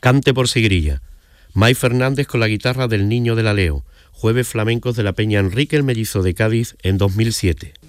Cante por Seguirilla. May Fernández con la guitarra del Niño del Aleo. Jueves flamencos de la Peña Enrique el Mellizo de Cádiz en 2007.